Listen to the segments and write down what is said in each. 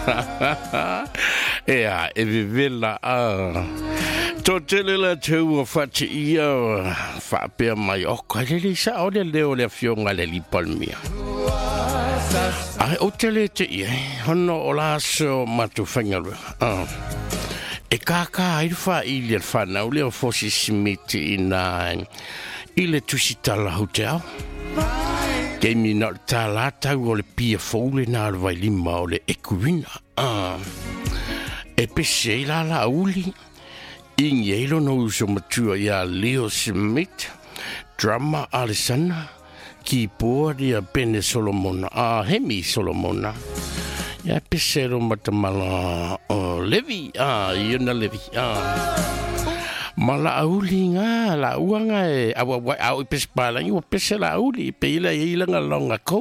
Ja, vi vil Totelela tau o whati ia whapea mai o kailele sa o le leo le fionga le li palmia. Ai o tele te ia, hono o la so matu whangaru. E kaka ai wha i le whanau leo fosi simiti i le tusitala hotel. Kei mi na ta la tau o le pia fōle na le vai lima o le ekuina. E pese la la uli. Ingelo no uso matua ia Leo Smith, drama Alisana, keyboard ia Bene Solomona, Hemi Solomona. Ya pesero matamala Levi, Iona Levi. Mala auli nga, la uanga e awa au pespala, i pese la auli, pe ila nga longa ko.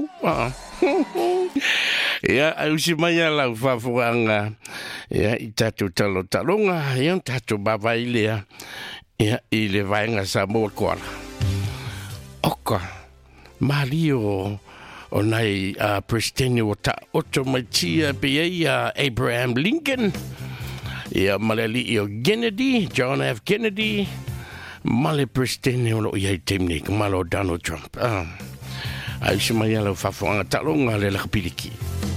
Ya, au si mai ala ufafuanga. Ya, i tatu talonga, ya tatu baba ilea. Ya, i le vaenga sa mua koala. Oka, Mario, o nei Prestene o ta otomaitia pe Abraham Lincoln. Ya, maleli i o Kennedy, John F. Kennedy. Male Prestene o lo iai temne, malo Donald Trump. Au si mai ala ufafuanga talonga le lakapiliki.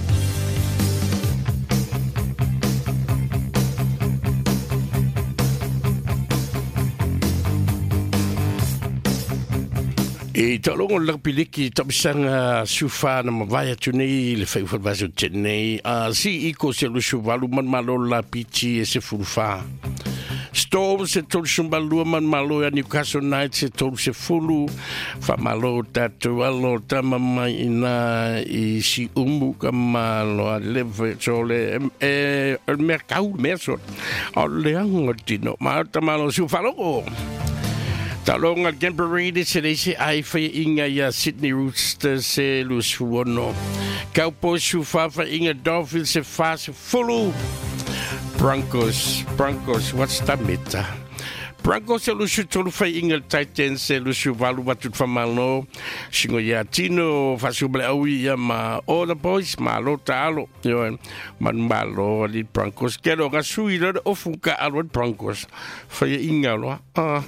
E talongo lakapiliki tapisanga sufa na mavaya tunei le whaiwhal vaso tenei si iko se lusu valu man malo la pichi e se fulfa Storm se tolu sumbalua man malo ya Newcastle Knights se tolu se fulu fa malo tatu alo tama mai ina i si umu ka malo a leve sole el mercau meso o leango tino ma tamalo sufa logo Talonga Gambarine se lese ai fai inga ya Sydney Roosters se lusuono. Cowboys sufafa inga Dolphins se fase fulu. Broncos, what's that meta? Broncos se lusu tolu fai inga Titans se lusu valu batut famalo. Singo ya tino fasubele awi ya ma all the boys malo talo. Yo man malo li Broncos kero ga suira ofuka alwa Broncos. Fai inga lo.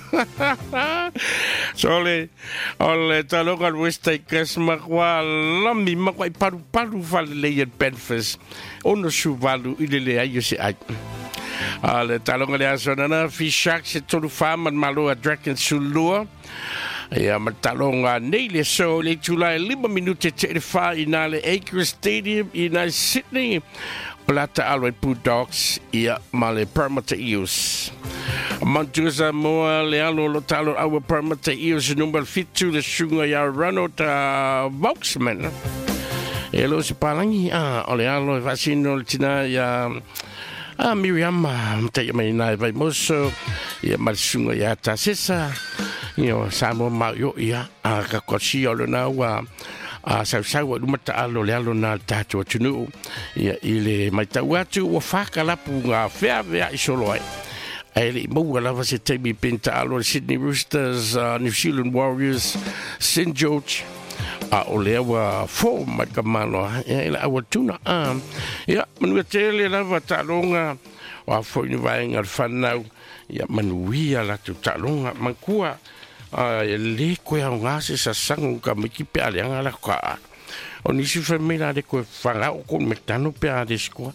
Sole ole talonga West Tigers makwa lami makwa paru vale Benfest. Ono su valu ile ayo se ai. Le talonga le asonana Fishak se tolu fama malo a Dragon Sulua. Ja, maar talonga nele so le July 5 minute te fa inale Acre Stadium in Sydney. Plata alwe Bulldogs ia male Parramatta Eels. Mantusa moa le alo lo talo awa Parramatta Eels number 52 le sunga ya Ronald Volksman. Elo se palangi ole alo vasino le tina ya Miriam te mai nai vai moso ia malsunga ya tasesa. Io samo Mario ia ka kosi ole na wa sau lumata alo le alo na tatu tunu ia ile mai tawatu o fakalapu nga fea isolo ai ele mo lava se temi pinta alo Sydney Roosters New Zealand Warriors St George o lewa fo makamalo ia awa tuna ia manu tele lava talonga o fo ni vai ngar fanau ia manuia la tu talonga mankua le koe au ngase sa sangu ka miki pe ale anga la ka o nisi femela de koe fanga o kon metano pe a desko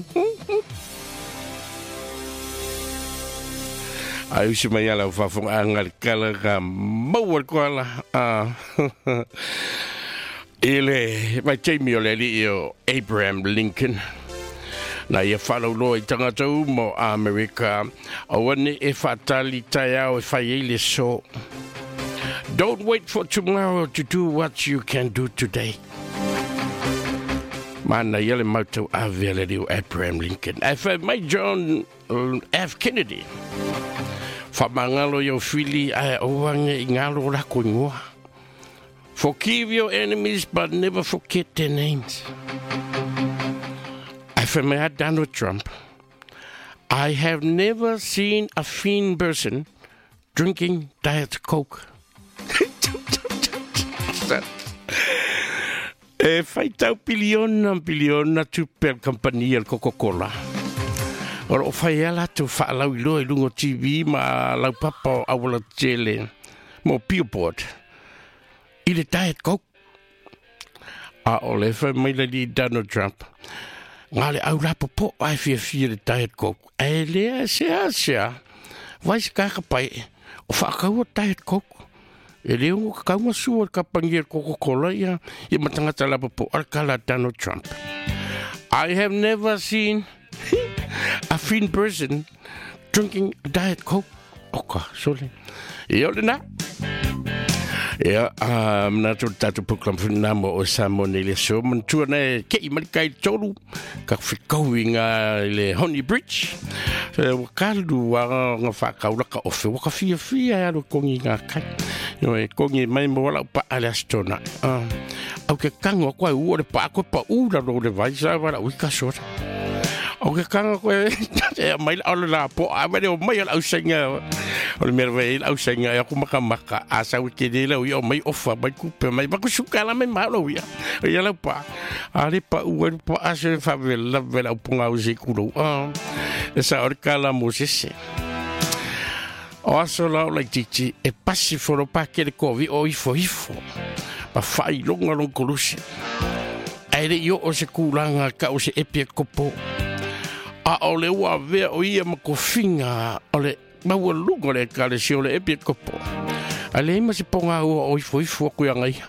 ai si mai ala fa fo anga kala ka mau ko ala ele mai temi o le io Abraham Lincoln na ia follow lo i tangata mo America o ne e fatali taya o faile so don't wait for tomorrow to do what you can do today man na yele moto avele di Abraham Lincoln if my John F Kennedy fa mangalo yo fili o wanga ingalo la ko forgive your enemies but never forget their names. From Donald Trump, I have never seen a thin person drinking Diet Coke. E faitau piliona tupel company al Coca-Cola. Ora o fai ala tu whaalau i loa i lungo TV ma lau papa au la tele mo Peelport. I le Diet Coke. A o le whai mai le li Donald Trump. Ngā le au lapo po ai fia le Diet Coke. E lea sea. Vai se kakapai o whaakau o Diet Coke. E leo ngo kakau masua ka pangi Coca-Cola ia matangata lapo po alkala Donald Trump. I have never seen a thin person drinking Diet Coke. Oka, sorry. Ia le na. Ia, na tatu proklam fina mo o Samoa le so mantua na ke I malikai tolu ka fikau inga le Honey Bridge. Wakalu wa nga whakau laka ofe waka fia ya lo kongi ngā kai. Noi kongi mai mo wala pa ale astona. Au ke kango koe ua le pa koe pa ura lo le vai sa wala wika sora. Au ke kango koe mai la ole la po a vale o mai la usenga. Ole merve la usenga ya kumaka asa wiki de la o mai ofa mai kupe mai ba kusuka la mai malo ya. Ya la pa. Ale pa ua pa asa favela vela punga usi kulo. Esa orkala Moses. Oaso lau lai titi e pasi foro pa ke le kovi o ifo. Pa fai longa kolusi. Aere yo o se kulanga ka o se epia kopo. A o le ua vea o ia makofinga o le maua lunga le ka le si o le epia kopo. A le ima se ponga o ifo a kuia ngai.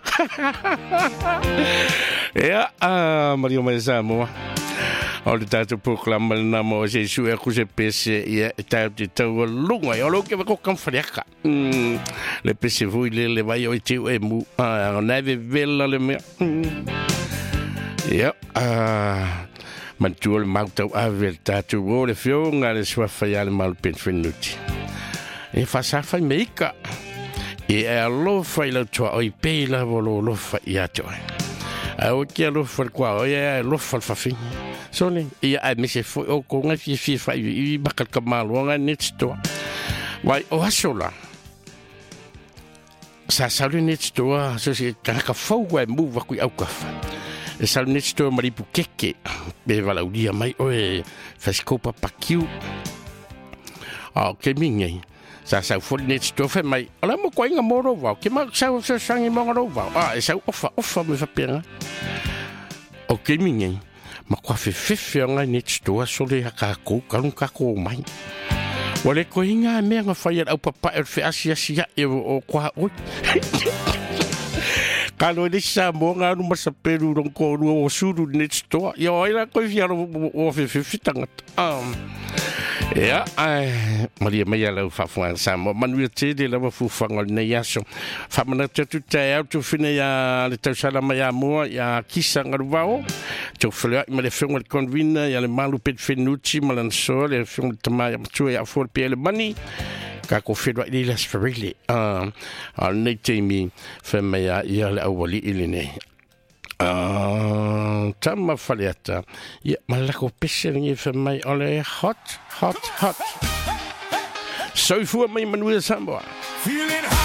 Ea, Mario mai Samoa. O le tātou proklama le nama o se sue aku se pese ia e tau te tau lunga i olo ke wako kamwhareaka. Le pese vui le vai o I teu e mu. O neve vela le mea. Ia, mantua le mautau ave le tātou o le whionga le suawhai ale malu penwhenuti. E whasawhai meika. E alofa I lau toa o I peila volo alofa I atoa. Au kia alofa le kua o ia alofa le whawhinga. Sole, ia ai mese foi o konga fi fai I bakal kamaluanga net store. Wai o asola. Sa salu net store so se ka fau wa mu wa ku au ka. E salu net store maripu keke. Be vala udia mai o e faskopa pakiu. Ke mingai. Sa fo net store fe mai. Ala mo ko inga moro wa. Ke ma sa sangi mo ro wa. E sa ofa me fa pena. O ke mingai. Ma kwa fefe nga net store so le hakako kalun kako mai. Wale ko inga me nga fai au papa e fe asia e o kwa o. Kalo le sa mo nga no masapelu ron ko o suru net store. Yo ila ko fia o fefe tanga. Ja, Maria Maya lau whawhanga Samoa. Manuia te de lau whawhanga nei aso. Whamana tatu te au tu whine ia le tausala mai a mua ia kisa ngaruwao. Tau whalea I ma le whiunga le konvina ia le malu pet whenuti ma lan soa le whiunga le tamai amatua ia whore pia le mani. Ka ko whenua I Las Farile. Nei teimi whamea ia le awali ili nei. Tama whaleata. Ia, malako pese ringi whamai ole hot. Soifua mai Manuia Samoa.